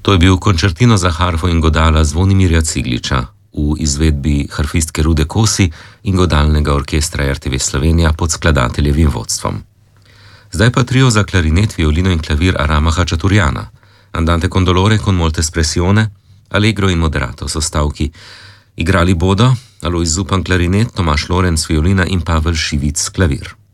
To je bil končertino za harfo in godala Zvonimirja Cigliča v izvedbi harfistke Rude Kosi in godalnega orkestra RTV Slovenija pod skladateljevim vodstvom. Zdaj pa trio za klarinet, violino in klavir Arama Hačaturjana, Andante con dolore con molte espressione, Allegro in moderato so stavki. Igrali bodo Alojz Zupan klarinet, Tomaž Lorenc violina in Pavel Šivic klavir.